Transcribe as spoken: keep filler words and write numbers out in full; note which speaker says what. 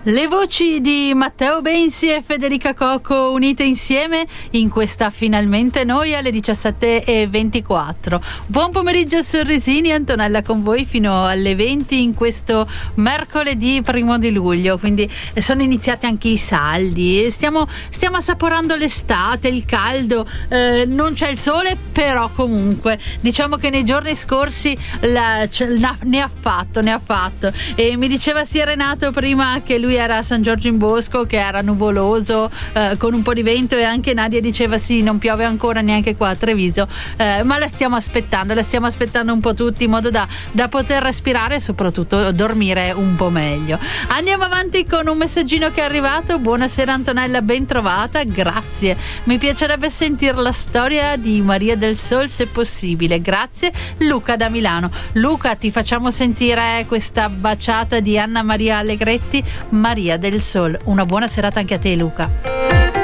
Speaker 1: Le voci di Matteo Bensi e Federica Cocco unite insieme in questa Finalmente Noi alle diciassette e ventiquattro. Buon pomeriggio Sorrisini, Antonella con voi fino alle venti in questo mercoledì primo di luglio, quindi sono iniziati anche i saldi, stiamo, stiamo assaporando l'estate, il caldo, eh, non c'è il sole, però comunque diciamo che nei giorni scorsi la, ne ha fatto, ne ha fatto e mi diceva sia Renato prima che lui era a San Giorgio in Bosco, che era nuvoloso, eh, con un po' di vento, e anche Nadia diceva sì, non piove ancora neanche qua a Treviso, eh, ma la stiamo aspettando, la stiamo aspettando un po' tutti in modo da, da poter respirare e soprattutto dormire un po' meglio. Andiamo avanti con un messaggino che è arrivato. Buonasera Antonella, ben trovata, grazie, mi piacerebbe sentire la storia di Maria del Sol se possibile, grazie. Luca da Milano. Luca, ti facciamo sentire questa baciata di Anna Maria Allegretti, Maria del Sol. Una buona serata anche a te Luca.